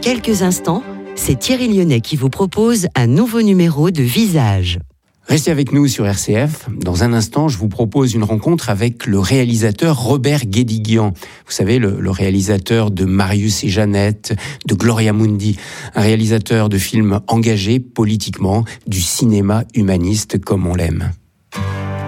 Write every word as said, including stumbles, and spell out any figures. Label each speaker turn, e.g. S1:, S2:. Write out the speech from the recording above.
S1: quelques instants, c'est Thierry Lyonnais qui vous propose un nouveau numéro de Visage.
S2: Restez avec nous sur R C F. Dans un instant, je vous propose une rencontre avec le réalisateur Robert Guédiguian. Vous savez, le, le réalisateur de Marius et Jeannette, de Gloria Mundi. Un réalisateur de films engagés politiquement, du cinéma humaniste comme on l'aime.